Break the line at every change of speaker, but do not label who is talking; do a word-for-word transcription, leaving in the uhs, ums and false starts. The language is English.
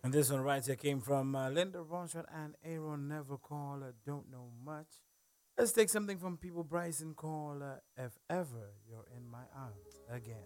And this one right here came from uh, Linda Ronstadt and Aaron Never Call, uh, Don't Know Much. Let's take something from people Bryson call uh, If Ever You're in My Arms Again.